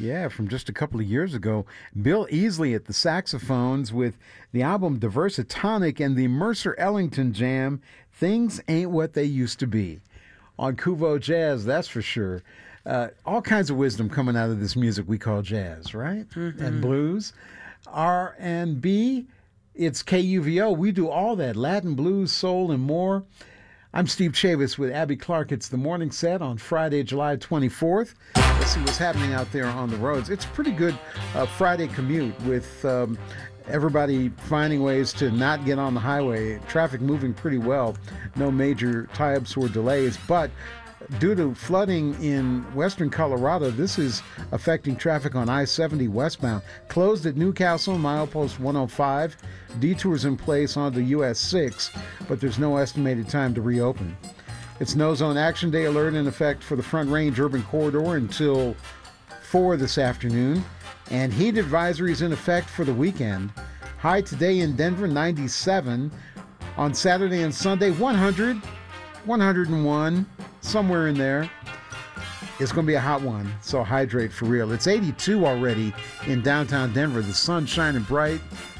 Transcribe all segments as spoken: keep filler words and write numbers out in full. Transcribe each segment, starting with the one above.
Yeah, from just a couple of years ago. Bill Easley at the saxophones with the album Diversitonic and the Mercer Ellington Jam, Things Ain't What They Used to Be. On Kuvo Jazz, that's for sure. Uh, all kinds of wisdom coming out of this music we call jazz, right? Mm-hmm. And blues. R and B, it's K U V O. We do all that, Latin, blues, soul, and more. I'm Steve Chavis with Abby Clark. It's the morning set on Friday, July twenty-fourth. Let's see what's happening out there on the roads. It's a pretty good uh, Friday commute with um, everybody finding ways to not get on the highway. Traffic moving pretty well. No major tie-ups or delays, but due to flooding in western Colorado, this is affecting traffic on I seventy westbound. Closed at Newcastle, milepost one oh five. Detours in place onto U S six, but there's no estimated time to reopen. It's No Zone Action Day alert in effect for the Front Range Urban Corridor until four this afternoon, and heat advisories in effect for the weekend. High today in Denver, ninety-seven. On Saturday and Sunday, one hundred, one hundred one, somewhere in there. It's going to be a hot one, so hydrate for real. It's eighty-two already in downtown Denver. The sun's shining bright.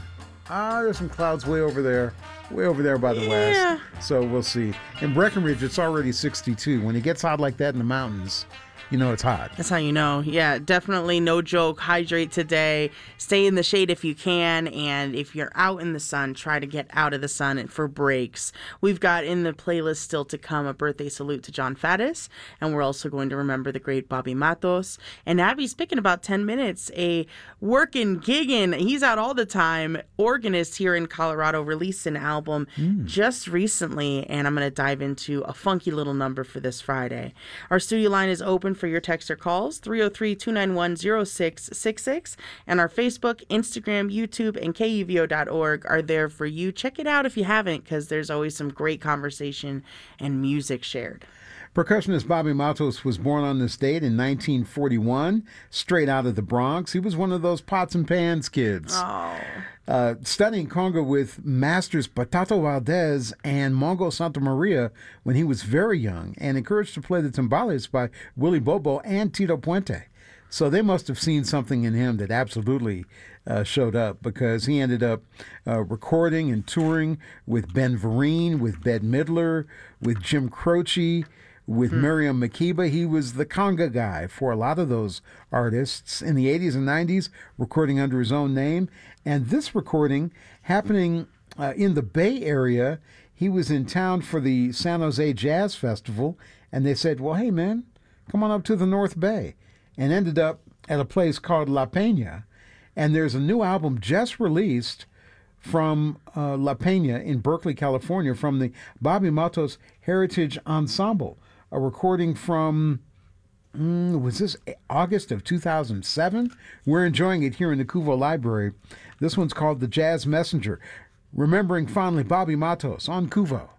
Ah, there's some clouds way over there, way over there by the yeah. west. So we'll see. In Breckenridge, it's already sixty-two. When it gets hot like that in the mountains, you know it's hot. That's how you know. Yeah, definitely no joke. Hydrate today. Stay in the shade if you can. And if you're out in the sun, try to get out of the sun for breaks. We've got in the playlist still to come a birthday salute to John Faddis. And we're also going to remember the great Bobby Matos. And Abby's picking about ten minutes. A working, gigging, he's out all the time, organist here in Colorado, released an album mm. just recently. And I'm going to dive into a funky little number for this Friday. Our studio line is open for your text or calls, three oh three, two nine one, oh six six six. And our Facebook, Instagram, YouTube, and K U V O dot org are there for you. Check it out if you haven't, because there's always some great conversation and music shared. Percussionist Bobby Matos was born on this date in nineteen forty-one, straight out of the Bronx. He was one of those pots and pans kids. Oh. Uh, studying conga with masters Patato Valdez and Mongo Santa Maria when he was very young, and encouraged to play the timbales by Willie Bobo and Tito Puente. So they must have seen something in him that absolutely uh, showed up, because he ended up uh, recording and touring with Ben Vereen, with Bette Midler, with Jim Croce, with mm-hmm. Miriam Makeba. He was the conga guy for a lot of those artists in the eighties and nineties, recording under his own name. And this recording happening uh, in the Bay Area, he was in town for the San Jose Jazz Festival, and they said, well, hey, man, come on up to the North Bay, and ended up at a place called La Peña. And there's a new album just released from uh, La Peña in Berkeley, California, from the Bobby Matos Heritage Ensemble, a recording from, mm, was this August of two thousand seven? We're enjoying it here in the Kuvo Library. This one's called The Jazz Messenger, remembering fondly Bobby Matos on Kuvo.